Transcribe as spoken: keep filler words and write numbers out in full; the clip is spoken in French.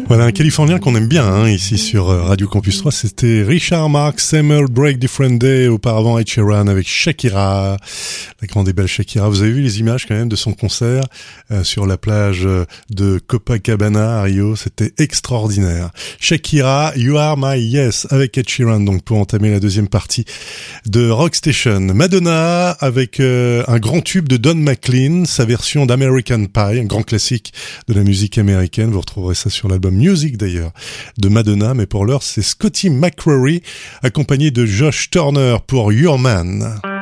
Voilà un Californien qu'on aime bien hein, ici sur Radio Campus trois, c'était Richard Marx, Samuel Break Different Day, auparavant Ed Sheeran avec Shakira, la grande et belle Shakira. Vous avez vu les images quand même de son concert euh, sur la plage de Copacabana à Rio, c'était extraordinaire. Shakira, You Are My Yes avec Ed Sheeran, donc pour entamer la deuxième partie de Rock Station. Madonna avec euh, un grand tube de Don McLean, sa version d'American Pie, un grand classique de la musique américaine. Vous retrouverez ça sur l'album Music d'ailleurs de Madonna, mais pour l'heure c'est Scotty McCreery accompagné de Josh Turner pour Your Man.